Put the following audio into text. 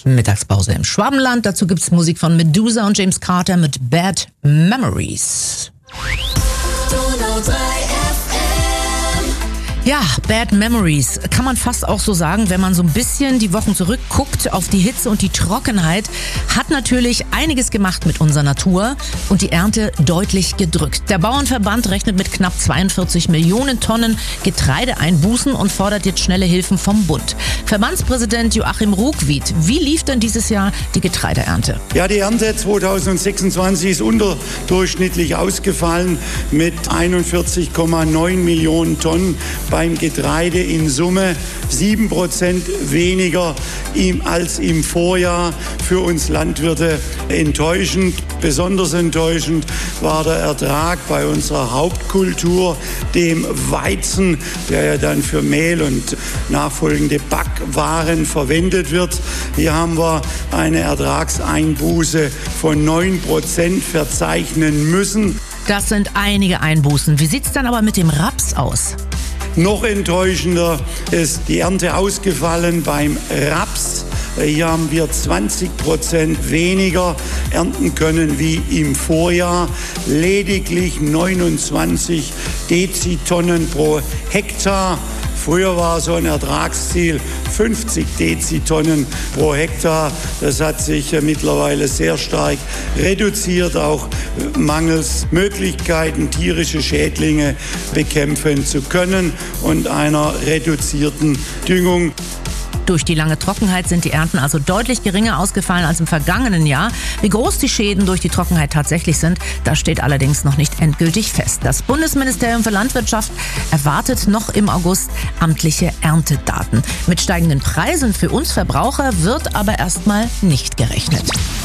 Mittagspause im Schwabenland. Dazu gibt's Musik von Medusa und James Carter mit Bad Memories. Ja, Bad Memories kann man fast auch so sagen, wenn man so ein bisschen die Wochen zurückguckt auf die Hitze und die Trockenheit, hat natürlich einiges gemacht mit unserer Natur und die Ernte deutlich gedrückt. Der Bauernverband rechnet mit knapp 42 Millionen Tonnen Getreideeinbußen und fordert jetzt schnelle Hilfen vom Bund. Verbandspräsident Joachim Ruckwied, wie lief denn dieses Jahr die Getreideernte? Ja, die Ernte 2026 ist unterdurchschnittlich ausgefallen mit 41,9 Millionen Tonnen. Beim Getreide in Summe 7% weniger als im Vorjahr. Für uns Landwirte enttäuschend. Besonders enttäuschend war der Ertrag bei unserer Hauptkultur, dem Weizen, der ja dann für Mehl und nachfolgende Backwaren verwendet wird. Hier haben wir eine Ertragseinbuße von 9% verzeichnen müssen. Das sind einige Einbußen. Wie sieht's dann aber mit dem Raps aus? Noch enttäuschender ist die Ernte ausgefallen beim Raps. Hier haben wir 20% weniger ernten können wie im Vorjahr. Lediglich 29 Dezitonnen pro Hektar. Früher war so ein Ertragsziel 50 Dezitonnen pro Hektar. Das hat sich mittlerweile sehr stark reduziert, auch mangels Möglichkeiten, tierische Schädlinge bekämpfen zu können und einer reduzierten Düngung. Durch die lange Trockenheit sind die Ernten also deutlich geringer ausgefallen als im vergangenen Jahr. Wie groß die Schäden durch die Trockenheit tatsächlich sind, das steht allerdings noch nicht endgültig fest. Das Bundesministerium für Landwirtschaft erwartet noch im August amtliche Erntedaten. Mit steigenden Preisen für uns Verbraucher wird aber erstmal nicht gerechnet.